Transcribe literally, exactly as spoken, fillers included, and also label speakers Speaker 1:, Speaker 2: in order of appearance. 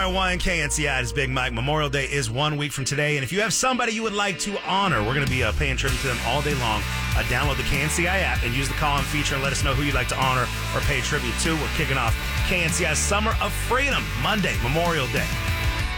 Speaker 1: oh one K N C I is Big Mike. Memorial Day is one week from today. And if you have somebody you would like to honor, we're going to be uh, paying tribute to them all day long. Uh, download the K N C I app and use the call-in feature and let us know who you'd like to honor or pay tribute to. We're kicking off K N C I Summer of Freedom Monday, Memorial Day.